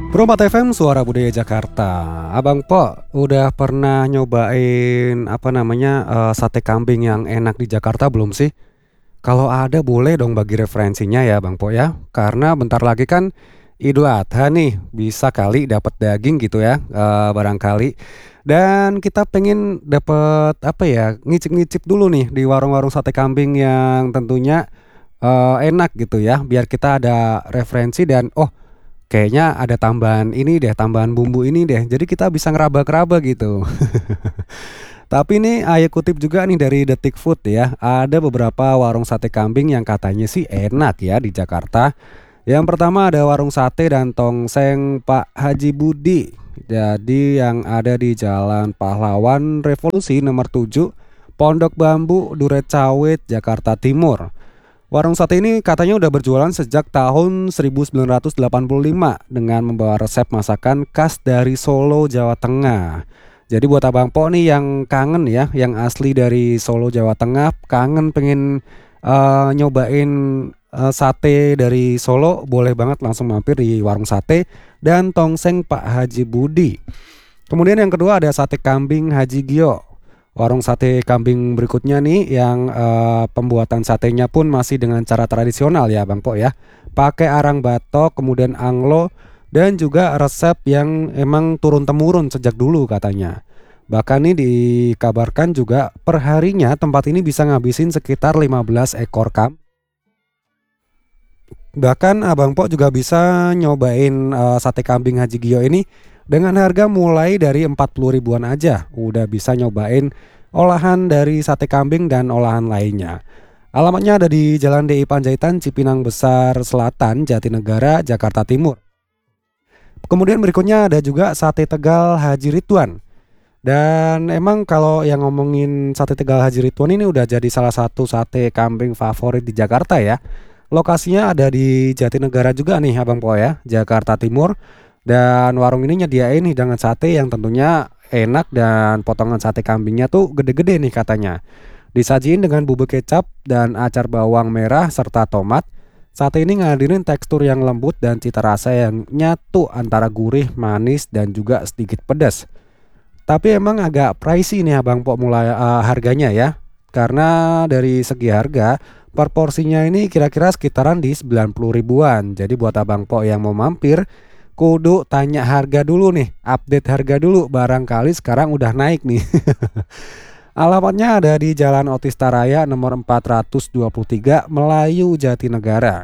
Perompak FM Suara Budaya Jakarta. Abang Po udah pernah nyobain sate kambing yang enak di Jakarta belum sih? Kalau ada boleh dong bagi referensinya ya Bang Po ya. Karena bentar lagi kan Idul Adha nih, bisa kali dapat daging gitu ya, barangkali. Dan kita pengen dapat ngicip-ngicip dulu nih di warung-warung sate kambing yang tentunya enak gitu ya, biar kita ada referensi dan kayaknya ada tambahan ini deh, tambahan bumbu ini deh, jadi kita bisa ngeraba-ngeraba gitu. Tapi nih ayo kutip juga nih dari Detik Food ya, ada beberapa warung sate kambing yang katanya sih enak ya di Jakarta. Yang pertama ada warung sate dan tongseng Pak Haji Budi. Jadi yang ada di Jalan Pahlawan Revolusi nomor 7, Pondok Bambu, Duren Sawit, Jakarta Timur. Warung sate ini katanya udah berjualan sejak tahun 1985 dengan membawa resep masakan khas dari Solo, Jawa Tengah. Jadi buat Abang Po nih yang kangen ya, yang asli dari Solo, Jawa Tengah, kangen pengen nyobain sate dari Solo, boleh banget langsung mampir di warung sate dan tongseng Pak Haji Budi. Kemudian yang kedua ada sate kambing Haji Gio. Warung sate kambing berikutnya nih yang pembuatan satenya pun masih dengan cara tradisional ya Bang Po ya. Pakai arang batok, kemudian anglo dan juga resep yang emang turun-temurun sejak dulu katanya. Bahkan nih dikabarkan juga perharinya tempat ini bisa ngabisin sekitar 15 ekor kambing. Bahkan Abang Po juga bisa nyobain sate kambing Haji Gio ini dengan harga mulai dari 40 ribuan aja. Udah bisa nyobain olahan dari sate kambing dan olahan lainnya. Alamatnya ada di Jalan DI Panjaitan, Cipinang Besar Selatan, Jatinegara, Jakarta Timur. Kemudian berikutnya ada juga sate Tegal Haji Ridwan. Dan emang kalau yang ngomongin sate Tegal Haji Ridwan ini udah jadi salah satu sate kambing favorit di Jakarta ya. Lokasinya ada di Jatinegara juga nih Abang Po ya, Jakarta Timur. Dan warung ini nyediain hidangan sate yang tentunya enak dan potongan sate kambingnya tuh gede-gede nih katanya. Disajiin dengan bubuk kecap dan acar bawang merah serta tomat. Sate ini ngadirin tekstur yang lembut dan cita rasa yang nyatu antara gurih, manis dan juga sedikit pedas. Tapi emang agak pricey nih Abang Po mulai harganya ya. Karena dari segi harga per porsinya ini kira-kira sekitaran di 90 ribuan. Jadi buat Abang Po yang mau mampir kudu tanya harga dulu nih, update harga dulu, barangkali sekarang udah naik nih. Alamatnya ada di Jalan Otista Raya nomor 423 Melayu Jatinegara.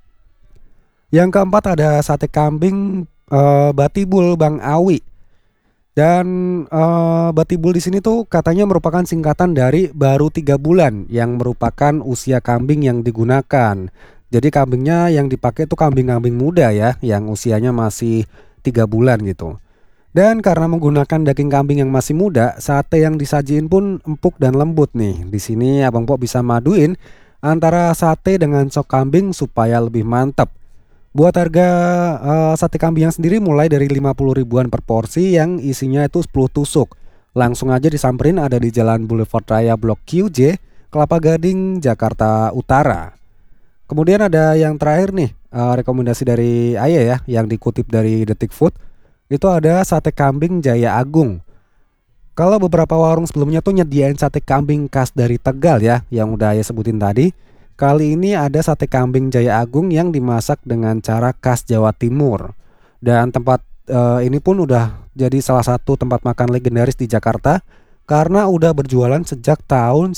Yang keempat ada sate kambing Batibul Bang Awi. Dan Batibul di sini tuh katanya merupakan singkatan dari baru 3 bulan yang merupakan usia kambing yang digunakan. Jadi kambingnya yang dipakai tuh kambing-kambing muda ya, yang usianya masih 3 bulan gitu. Dan karena menggunakan daging kambing yang masih muda, sate yang disajiin pun empuk dan lembut nih. Di sini Abang Po bisa maduin antara sate dengan sop kambing supaya lebih mantap. Buat harga sate kambing yang sendiri mulai dari 50 ribuan per porsi yang isinya itu 10 tusuk. Langsung aja disamperin, ada di Jalan Boulevard Raya Blok QJ, Kelapa Gading, Jakarta Utara. Kemudian ada yang terakhir nih, rekomendasi dari Ayah ya, yang dikutip dari Detik Food. Itu ada sate kambing Jaya Agung. Kalau beberapa warung sebelumnya tuh nyediain sate kambing khas dari Tegal ya, yang udah Ayah sebutin tadi. Kali ini ada sate kambing Jaya Agung yang dimasak dengan cara khas Jawa Timur. Dan tempat ini pun udah jadi salah satu tempat makan legendaris di Jakarta karena udah berjualan sejak tahun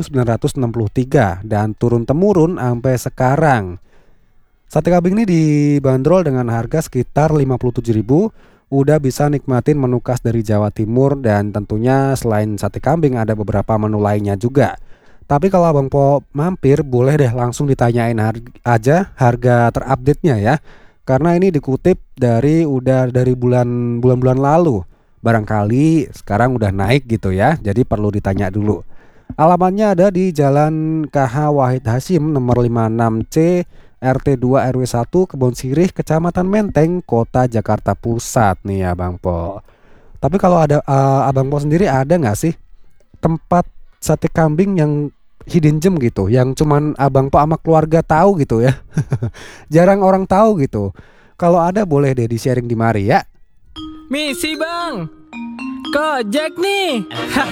1963 dan turun-temurun sampai sekarang. Sate kambing ini dibanderol dengan harga sekitar 57.000. Udah bisa nikmatin menu khas dari Jawa Timur dan tentunya selain sate kambing ada beberapa menu lainnya juga. Tapi kalau Abang Po mampir boleh deh langsung ditanyain aja harga terupdate-nya ya. Karena ini dikutip dari bulan-bulan lalu. Barangkali sekarang udah naik gitu ya, jadi perlu ditanya dulu. Alamatnya ada di Jalan KH Wahid Hasyim nomor 56C RT 2 RW 1 Kebon Sirih, Kecamatan Menteng, Kota Jakarta Pusat nih Abang Po. Tapi kalau ada Abang Po sendiri ada nggak sih tempat sate kambing yang hidden gem gitu, yang cuman Abang Po sama keluarga tahu gitu ya? Jarang orang tahu gitu. Kalau ada boleh deh di-sharing di mari ya. Misi bang, Kojek nih.